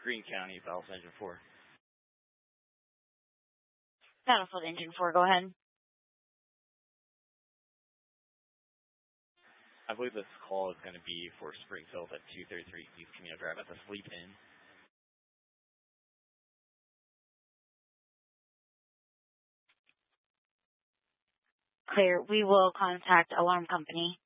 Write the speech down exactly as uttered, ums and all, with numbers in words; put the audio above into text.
Greene County, Battlefield Engine four. Battlefield Engine four, go ahead. I believe this call is going to be for Springfield at two thirty-three East Camino Drive at the Sleep Inn. Clear. We will contact Alarm Company.